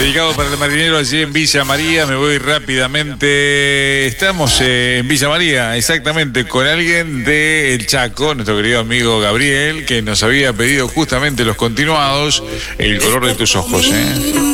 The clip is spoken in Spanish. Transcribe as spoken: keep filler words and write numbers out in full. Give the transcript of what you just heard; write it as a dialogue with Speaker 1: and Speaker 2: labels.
Speaker 1: Dedicado para el marinero allí en Villa María. Me voy rápidamente. Estamos eh, en Villa María, exactamente, con alguien de El Chaco, nuestro querido amigo Gabriel, que nos había pedido justamente los continuados, El color de tus ojos, ¿eh?